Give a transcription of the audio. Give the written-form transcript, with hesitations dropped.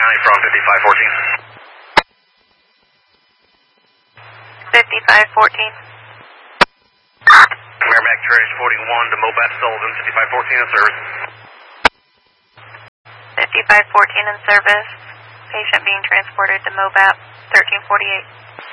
County from 5514. 5514. Merrimack Trace 41 to Mobat Sullivan, 5514 in service. 5514 in service. Patient being transported to Mobat 1348.